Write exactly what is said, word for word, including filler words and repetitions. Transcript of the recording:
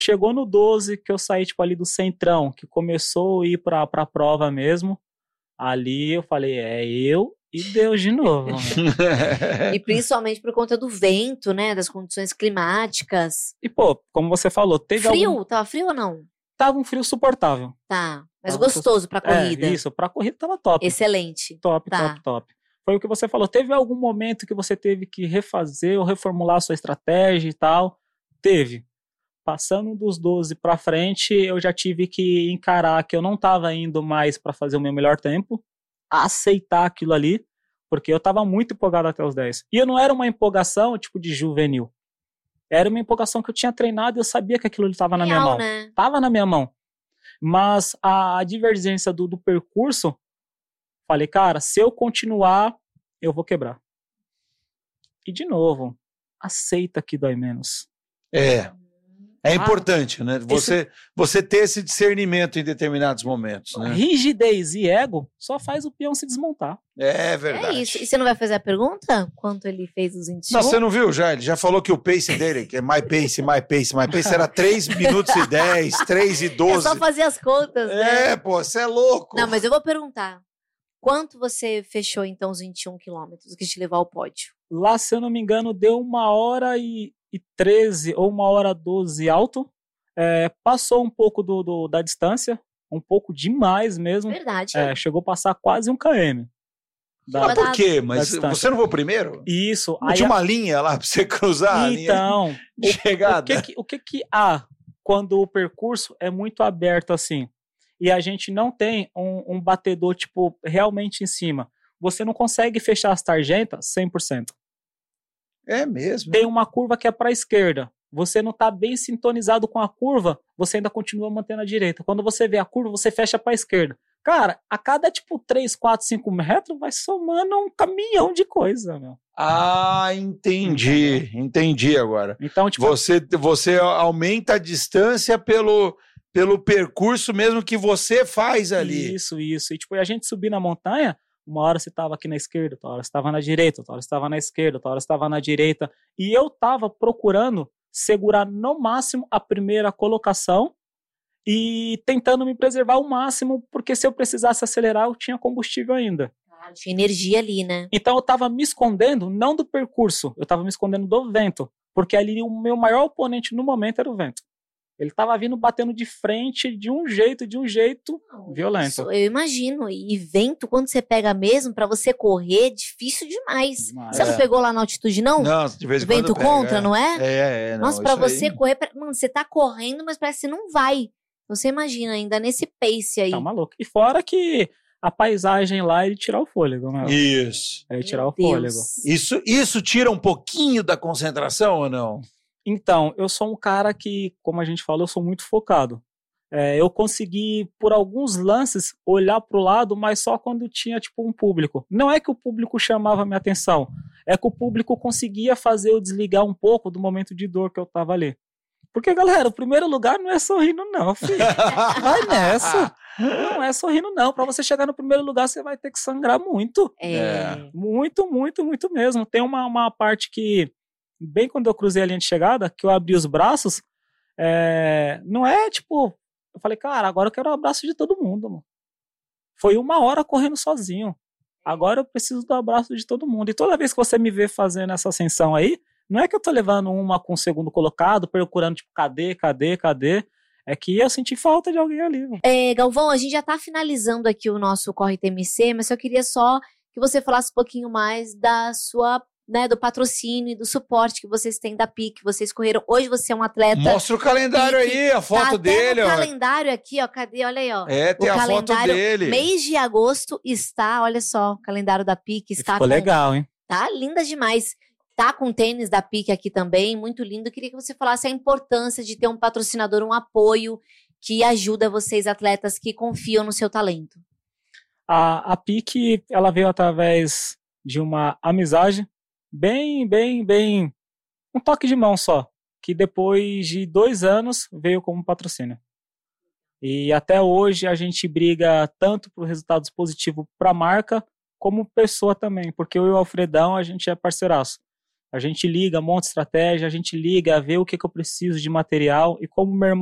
Chegou no doze, que eu saí tipo ali do centrão, que começou a ir pra, pra prova mesmo, ali eu falei, é eu e Deus de novo. E principalmente por conta do vento, né, das condições climáticas. E pô, como você falou, teve Frio? algum... Tava frio ou não? Tava um frio suportável. Tá, mas Tava gostoso pra corrida. É, isso, pra corrida tava top. Excelente. Top, Tá. top, top. Foi o que você falou. Teve algum momento que você teve que refazer ou reformular a sua estratégia e tal? Teve. Passando dos doze pra frente, eu já tive que encarar que eu não tava indo mais pra fazer o meu melhor tempo, aceitar aquilo ali, porque eu tava muito empolgado até os dez. E eu não era uma empolgação tipo de juvenil. Era uma empolgação que eu tinha treinado e eu sabia que aquilo estava na minha Real, mão. né? Tava na minha mão. Mas a, a divergência do, do percurso, falei, cara, se eu continuar, eu vou quebrar. E de novo, aceita que dói menos. É. É Ah, importante, né? Você, esse... você ter esse discernimento em determinados momentos, né? Rigidez e ego só faz o peão se desmontar. É verdade. É isso. E você não vai fazer a pergunta? Quanto ele fez os vinte e um? Não, você não viu já? Ele já falou que o pace dele, que é my pace, my pace, my pace, era três minutos e dez, três e doze. É só fazer as contas, né? É, pô, você é louco. Não, mas eu vou perguntar. Quanto você fechou, então, os vinte e um quilômetros que te levou ao pódio? Lá, se eu não me engano, deu uma hora e, e treze ou uma hora doze alto. É, passou um pouco do, do, da distância, um pouco demais mesmo. Verdade. É, chegou a passar quase um quilômetro. Da, mas por quê? Mas você não foi o primeiro? Isso. Não tinha a... uma linha lá pra você cruzar? Então, de chegada. O que, que, o que que há quando o percurso é muito aberto assim? E a gente não tem um, um batedor, tipo, realmente em cima. Você não consegue fechar as tarjetas cem por cento. É mesmo? Tem uma curva que é para a esquerda. Você não está bem sintonizado com a curva, você ainda continua mantendo a direita. Quando você vê a curva, você fecha para a esquerda. Cara, a cada, tipo, três, quatro, cinco metros, vai somando um caminhão de coisa, meu. Ah, entendi. Entendi agora. Então, tipo... Você, você aumenta a distância pelo... pelo percurso mesmo que você faz ali. Isso, isso. E tipo, a gente subir na montanha, uma hora você estava aqui na esquerda, outra hora você estava na direita, outra hora você estava na esquerda, outra hora você estava na direita. E eu estava procurando segurar no máximo a primeira colocação e tentando me preservar ao máximo, porque se eu precisasse acelerar, eu tinha combustível ainda. Ah, tinha energia ali, né? Então eu estava me escondendo, não do percurso, eu estava me escondendo do vento, porque ali o meu maior oponente no momento era o vento. Ele estava vindo batendo de frente de um jeito, de um jeito Não, violento. Isso, eu imagino. E vento, quando você pega mesmo, para você correr, é difícil demais. demais. Você é. não pegou lá na altitude, não? Não, de vez em vento quando contra, pega, não é? É, é. Não, Nossa, para você aí... correr... Mano, você tá correndo, mas parece que não vai. Você imagina, ainda nesse pace aí. Tá maluco. E fora que a paisagem lá é de tirar o fôlego, né? Isso. É de tirar Meu o fôlego. Deus. Isso, isso tira um pouquinho da concentração ou não? Então, eu sou um cara que, como a gente falou, eu sou muito focado. É, eu consegui, por alguns lances, olhar para o lado, mas só quando tinha tipo um público. Não é que o público chamava minha atenção, é que o público conseguia fazer eu desligar um pouco do momento de dor que eu tava ali. Porque, galera, o primeiro lugar não é sorrindo não, filho. Vai nessa. Não é sorrindo não. Para você chegar no primeiro lugar, você vai ter que sangrar muito. É. Muito, muito, muito mesmo. Tem uma, uma parte que... Bem quando eu cruzei a linha de chegada, que eu abri os braços, é, não é tipo, eu falei, cara, agora eu quero o abraço de todo mundo, mano. Foi uma hora correndo sozinho. Agora eu preciso do abraço de todo mundo. E toda vez que você me vê fazendo essa ascensão aí, não é que eu tô levando uma com o segundo colocado, procurando tipo, cadê, cadê, cadê? É que eu senti falta de alguém ali. Mano. É, Galvão, a gente já tá finalizando aqui o nosso Corre T M C, mas eu queria só que você falasse um pouquinho mais da sua... Né, do patrocínio e do suporte que vocês têm da P I C, vocês correram. Hoje você é um atleta. Mostra o calendário P I C, aí, a foto tá dele. Tem o ó. calendário aqui, ó. Cadê? Olha aí, ó. É, tem o a foto dele. Mês de agosto está, olha só, o calendário da P I C está. Ficou com, legal, hein? Tá linda demais. Tá com tênis da P I C aqui também, muito lindo. Eu queria que você falasse a importância de ter um patrocinador, um apoio que ajuda vocês, atletas que confiam no seu talento. A, a P I C, ela veio através de uma amizade. Bem, bem, bem, um toque de mão só, que depois de dois anos veio como patrocínio. E até hoje a gente briga tanto por resultados positivos para a marca, como pessoa também, porque eu e o Alfredão, a gente é parceiraço. A gente liga, monta estratégia, a gente liga, vê o que, que eu preciso de material. E como meu irmão